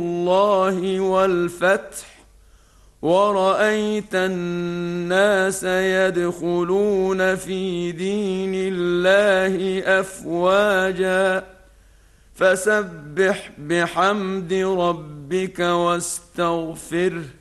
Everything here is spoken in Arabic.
الله والفتح ورأيت الناس يدخلون في دين الله أفواجا فسبح بحمد ربك واستغفره